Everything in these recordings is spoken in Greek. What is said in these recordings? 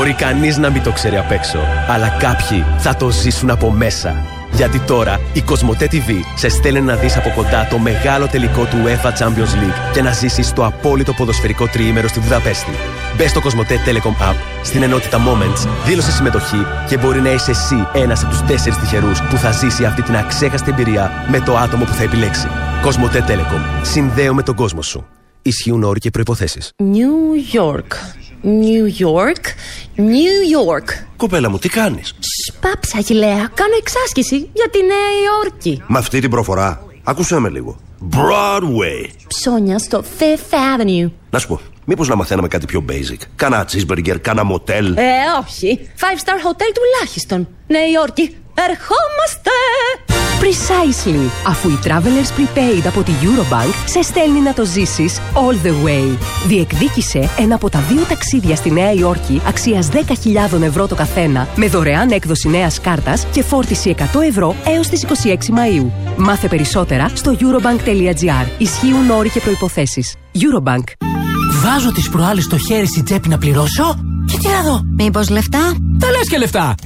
Μπορεί κανείς να μην το ξέρει απ' έξω, αλλά κάποιοι θα το ζήσουν από μέσα. Γιατί τώρα η Κοσμοτέ TV σε στέλνει να δεις από κοντά το μεγάλο τελικό του UEFA Champions League και να ζήσεις το απόλυτο ποδοσφαιρικό τριήμερο στη Βουδαπέστη. Μπες στο Κοσμοτέ Telecom App, στην ενότητα Moments, δήλωσε συμμετοχή και μπορεί να είσαι εσύ ένας από τους 4 τυχερούς που θα ζήσει αυτή την αξέχαστη εμπειρία με το άτομο που θα επιλέξει. Κοσμοτέ Telecom. Συνδέομαι τον κόσμο σου. Ισχύουν όροι και προϋποθέσεις. New York. New York. New York. Κοπέλα μου, τι κάνεις? Πάψα, Αγιλέα. Κάνω εξάσκηση για τη Νέα Υόρκη. Με αυτή την προφορά, άκουσέ με λίγο. Broadway. Ψώνια στο Fifth Avenue. Να σου πω, μήπως να μαθαίναμε κάτι πιο basic? Κάνα cheeseburger, κάνα motel. Όχι. 5-star hotel τουλάχιστον. Νέα Υόρκη. Ερχόμαστε! Precisely. Αφού η Travelers Prepaid από τη Eurobank σε στέλνει να το ζήσεις all the way. Διεκδίκησε ένα από τα 2 ταξίδια στη Νέα Υόρκη αξίας 10.000 ευρώ το καθένα, με δωρεάν έκδοση νέας κάρτας και φόρτιση 100 ευρώ έως τις 26 Μαΐου. Μάθε περισσότερα στο eurobank.gr. Ισχύουν όροι και προϋποθέσεις. Eurobank. Βάζω τις προάλλες στο χέρι στην τσέπη να πληρώσω και τι να δω. Μήπως λεφτά? Τα λες και λεφτά.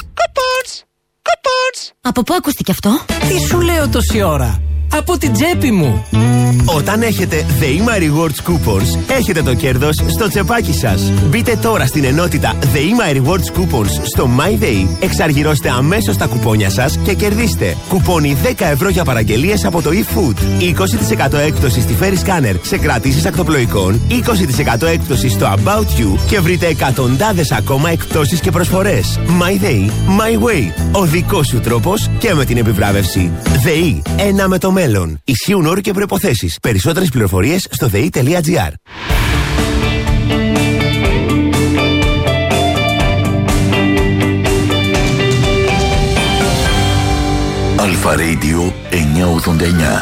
Από πού ακούστηκε αυτό? Τι σου λέω τόση ώρα? Από την τσέπη μου. Όταν έχετε The My Rewards Coupons, έχετε το κέρδος στο τσεπάκι σας. Μπείτε τώρα στην ενότητα The My Rewards Coupons στο MyDay, εξαργυρώστε αμέσως τα κουπόνια σας και κερδίστε κουπόνι 10 ευρώ για παραγγελίες από το eFood, 20% έκπτωση στη Ferry Scanner σε κρατήσεις ακτοπλοϊκών, 20% έκπτωση στο About You και βρείτε εκατοντάδες ακόμα εκπτώσεις και προσφορές. MyDay, My Way. Ο δικός σου τρόπος και με την επιβράβευση. ΔΕΗ, ένα με το μέλλον. Ισχύουν όροι και προϋποθέσεις. Περισσότερες πληροφορίες στο dei.gr. Αλφα Radio 989.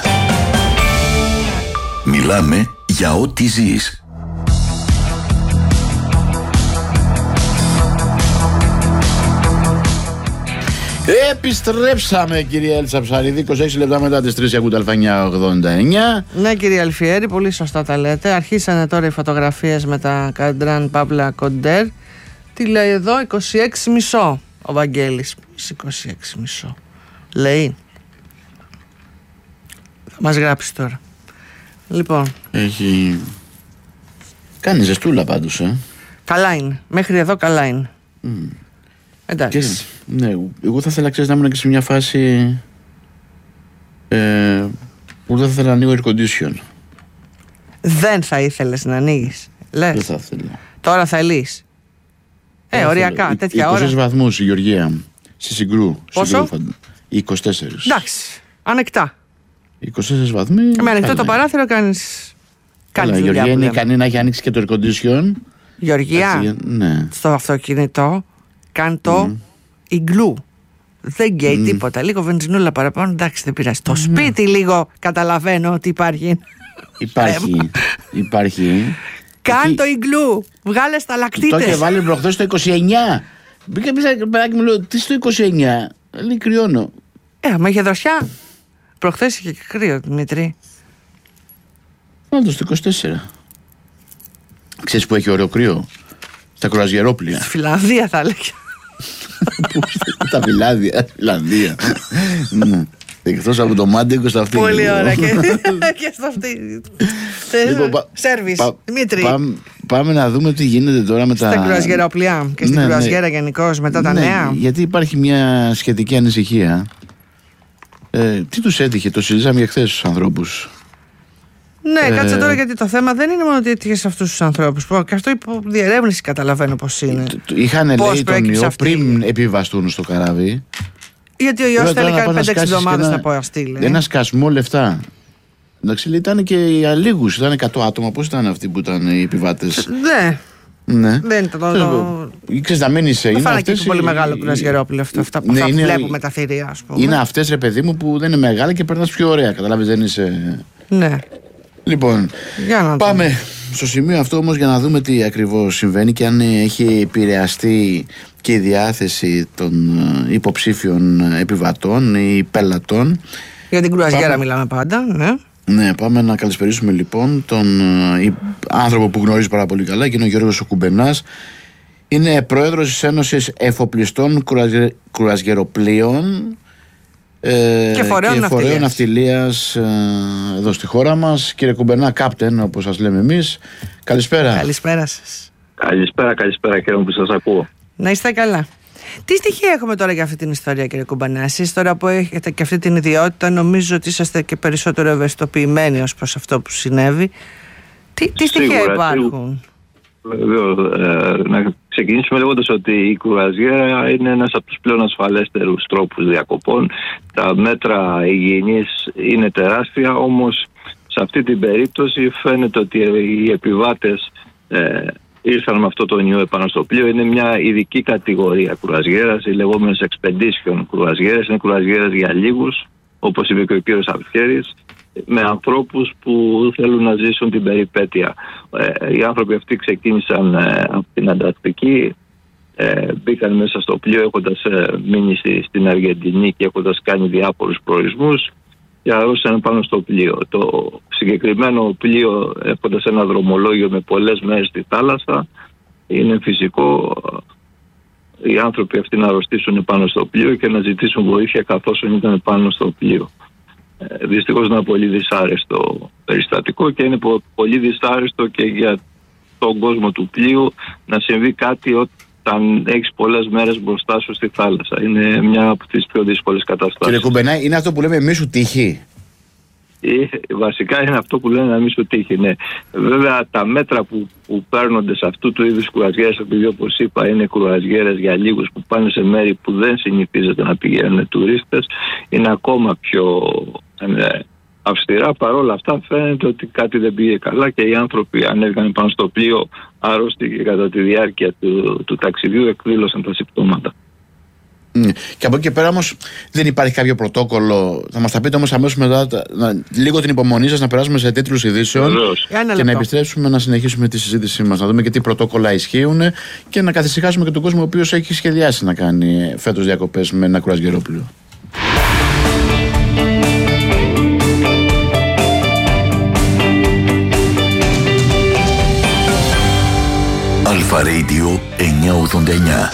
Μιλάμε για ό,τι ζεις. Επιστρέψαμε, κυρία Έλτσα Ψαρίδη, 26 λεπτά μετά τις 3 ακούτε Α989. Ναι, κύριε Αλφιέρη, πολύ σωστά τα λέτε. Αρχίσανε τώρα οι φωτογραφίες με τα Καντράν Παύλα Κοντέρ. Τι λέει εδώ, 26,5 ο Βαγγέλης. 26,5 λέει. Θα μας γράψει τώρα. Λοιπόν. Έχει κάνει ζεστούλα πάντως, Καλά είναι, μέχρι εδώ καλά είναι. Εντάξει. Και, ναι, εγώ θα ήθελα, ξέρεις, να ήμουν και σε μια φάση που δεν θα ήθελα να ανοίγω air condition. Δεν θα ήθελες να ανοίγεις? Λες. Δεν θα ήθελα. Τώρα θα λύσεις. Οριακά, τέτοια 20 ώρα. 20 βαθμούς η Γεωργία. Στη Συγκρού. Πόσο? 24. Εντάξει, ανεκτά. 24 βαθμοί. Με ανοιχτό το παράθυρο κάνεις δουλειά. Η Γεωργία είναι ικανή να έχει ανοίξει και το air condition. Γεωργία, έτσι, ναι. Στο αυτοκίνητο κάνει το ιγκλού. Δεν καίει τίποτα. Λίγο βενζινούλα παραπάνω, εντάξει, δεν πειράζει. Το σπίτι λίγο καταλαβαίνω ότι υπάρχει. Υπάρχει. Κάν το ιγκλού. Βγάλε σταλακτίτες. Το είχε βάλει προχθές στο 29. Μπήκα πίσω και μου λέω, τι στο 29? Λέει, κρυώνω. Μα είχε δροσιά. Προχθές είχε και κρύο, Δημήτρη. Βάλτε στο 24. Ξέρεις που έχει ωραίο κρύο? Στα κρουαζιερόπλια. Στη Φιλανδία θα έλεγα. Τα Φιλανδία. Εκτός από το μάντικο στα αυτή. Πολύ ωραία. Και στο αυτή. Σέρβις, Δημήτρη. Πάμε να δούμε τι γίνεται τώρα με τα. Στα κρουαζιερόπλια και στην κρουαζιέρα γενικώς μετά τα νέα. Γιατί υπάρχει μια σχετική ανησυχία. Τι τους έτυχε, το συζητήσαμε για χθες στους ανθρώπους. Ναι, κάτσε τώρα, γιατί το θέμα δεν είναι μόνο ότι έτυχε σε αυτούς τους ανθρώπους. Και αυτό υπό διερεύνηση καταλαβαίνω πώς είναι. Είχαν λέει τον ιό πριν επιβαστούν στο καράβι. Γιατί ο ιός θέλει κάνει 5-6 εβδομάδες να αποστείλει. Ένα σκασμό λεφτά. Εντάξει, λέει, ήταν και για λίγους, ήταν 100 άτομα. Πώς ήταν αυτοί που ήταν οι επιβάτες? Ναι. Δεν ήταν το. Ξέρεις, να μένεις. Δεν φάνηκε και πολύ μεγάλο κρουαζιερόπλαιο αυτά που βλέπουμε τα θηρία, ας πούμε. Είναι αυτές, ρε παιδί μου, που δεν είναι μεγάλα και περνάς πιο ωραία. Καταλάβεις, δεν είσαι. Ναι. Λοιπόν, πάμε στο σημείο αυτό όμως για να δούμε τι ακριβώς συμβαίνει και αν έχει επηρεαστεί και η διάθεση των υποψήφιων επιβατών ή πελατών. Για την κρουαζιέρα μιλάμε πάντα, ναι. Ναι, πάμε να καλησπερίσουμε λοιπόν τον άνθρωπο που γνωρίζει πάρα πολύ καλά και είναι ο Γιώργος ο Κουμπενάς, Είναι πρόεδρος της Ένωσης Εφοπλιστών Κρουαζιεροπλοίων και φορέων ναυτιλίας εδώ στη χώρα μας. Κύριε Κουμπενά, κάπτεν, όπως σας λέμε εμείς. Καλησπέρα. Καλησπέρα σας. Καλησπέρα κύριε μου, που σας ακούω. Να είστε καλά. Τι στοιχεία έχουμε τώρα για αυτή την ιστορία, κύριε Κουμπανά? Εσείς τώρα που έχετε και αυτή την ιδιότητα, νομίζω ότι είσαστε και περισσότερο ευαισθητοποιημένοι ως προς αυτό που συνέβη. Τι στοιχεία υπάρχουν? Βεβαίως, να ξεκινήσουμε λέγοντας ότι η κρουαζιέρα είναι ένας από τους πλέον ασφαλέστερους τρόπους διακοπών. Τα μέτρα υγιεινής είναι τεράστια, όμως σε αυτή την περίπτωση φαίνεται ότι οι επιβάτες ήρθαν με αυτό το νιό επάνω στο πλοίο. Είναι μια ειδική κατηγορία κρουαζιέρας, οι λεγόμενες expedition κρουαζιέρες. Είναι κρουαζιέρες για λίγους, όπως είπε και ο κύριος Αυγέρης, με ανθρώπους που θέλουν να ζήσουν την περιπέτεια. Οι άνθρωποι αυτοί ξεκίνησαν από την Ανταρκτική, μπήκαν μέσα στο πλοίο έχοντας μείνει στην Αργεντινή και έχοντας κάνει διάφορους προορισμούς και αρρώσαν πάνω στο πλοίο. Το συγκεκριμένο πλοίο, έχοντας ένα δρομολόγιο με πολλές μέρες στη θάλασσα, είναι φυσικό οι άνθρωποι αυτοί να αρρωστήσουν πάνω στο πλοίο και να ζητήσουν βοήθεια καθώς ήταν πάνω στο πλοίο. Δυστυχώς είναι πολύ δυσάρεστο περιστατικό και είναι πολύ δυσάρεστο και για τον κόσμο του πλοίου να συμβεί κάτι όταν έχεις πολλές μέρες μπροστά σου στη θάλασσα. Είναι μια από τις πιο δύσκολες καταστάσεις. Κύριε Κουμπενά, είναι αυτό που λέμε μη σου τύχει? Βασικά είναι αυτό που λένε να μην σου τύχει, ναι. Βέβαια τα μέτρα που παίρνονται σε αυτού του είδους κρουαζιέρες, επειδή όπως είπα είναι κρουαζιέρες για λίγους που πάνε σε μέρη που δεν συνηθίζεται να πηγαίνουν τουρίστες, είναι ακόμα πιο αυστηρά. Παρ' όλα αυτά φαίνεται ότι κάτι δεν πήγε καλά και οι άνθρωποι ανέβηκαν πάνω στο πλοίο άρρωστοι και κατά τη διάρκεια του ταξιδιού εκδήλωσαν τα συμπτώματα. Και από εκεί και πέρα όμως δεν υπάρχει κάποιο πρωτόκολλο? Θα μας τα πείτε όμως αμέσως μετά, λίγο την υπομονή σας, να περάσουμε σε τίτλους ειδήσεων και να επιστρέψουμε να συνεχίσουμε τη συζήτησή μας, να δούμε και τι πρωτόκολλα ισχύουν και να καθησυχάσουμε και τον κόσμο ο οποίος έχει σχεδιάσει να κάνει φέτος διακοπές με ένα κρουαζιερόπλοιο. Αλφα Radio 989.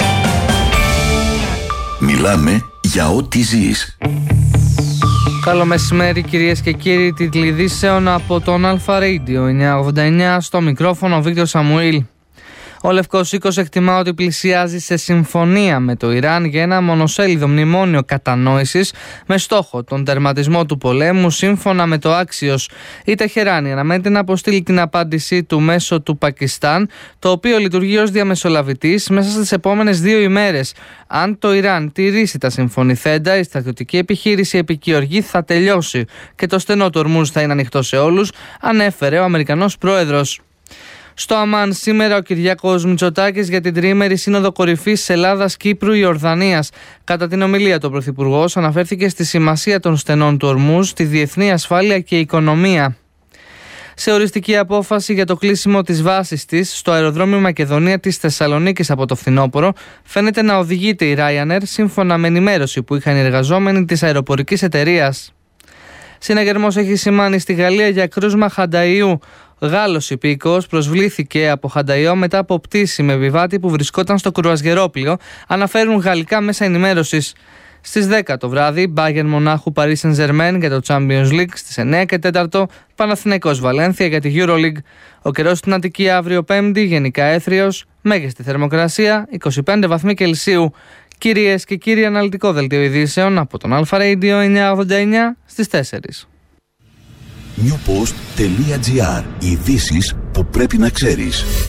Μιλάμε για ό,τι ζεις. Καλό μεσημέρι κυρίες και κύριοι, τίτλοι ειδήσεων από τον Αλφα Radio 989, στο μικρόφωνο ο Βίκτορ Σαμουήλ. Ο Λευκός Οίκος εκτιμά ότι πλησιάζει σε συμφωνία με το Ιράν για ένα μονοσέλιδο μνημόνιο κατανόησης με στόχο τον τερματισμό του πολέμου. Σύμφωνα με το Axios, η Τεχεράνη αναμένεται να αποστείλει την απάντησή του μέσω του Πακιστάν, το οποίο λειτουργεί ως διαμεσολαβητής μέσα στις επόμενες 2 ημέρες. Αν το Ιράν τηρήσει τα συμφωνηθέντα, η στρατιωτική επιχείρηση επικυοργή θα τελειώσει και το στενό του Ορμούζ θα είναι ανοιχτό σε όλους, ανέφερε ο Αμερικανός πρόεδρος. Στο Αμάν σήμερα ο Κυριάκος Μητσοτάκης για την τριήμερη σύνοδο κορυφής Ελλάδας, Κύπρου, Ιορδανίας. Κατά την ομιλία του Πρωθυπουργός αναφέρθηκε στη σημασία των στενών του Ορμούζ, στη διεθνή ασφάλεια και οικονομία. Σε οριστική απόφαση για το κλείσιμο της βάσης της στο αεροδρόμιο Μακεδονία της Θεσσαλονίκης από το φθινόπωρο, φαίνεται να οδηγείται η Ryanair σύμφωνα με ενημέρωση που είχαν οι εργαζόμενοι της αεροπορικής εταιρείας. Συναγερμός έχει σημάνει στη Γαλλία για κρούσμα Χανταϊού. Γάλλος υπήκοος προσβλήθηκε από Χανταϊό μετά από πτήση με επιβάτη που βρισκόταν στο κρουαζιερόπλοιο, αναφέρουν γαλλικά μέσα ενημέρωσης. Στις 10 το βράδυ, Bayern Μονάχου Paris Saint-Germain για το Champions League. Στις 9 και 4, Παναθηναϊκός Βαλένθια για τη EuroLeague. Ο καιρός στην Αττική αύριο Πέμπτη, γενικά έθριος, μέγιστη θερμοκρασία 25 βαθμοί Κελσίου. Κυρίες και κύριοι, αναλυτικό δελτίο ειδήσεων από τον Αλφα Radio 989 στις 4. Newpost.gr. Ειδήσεις που πρέπει να ξέρεις.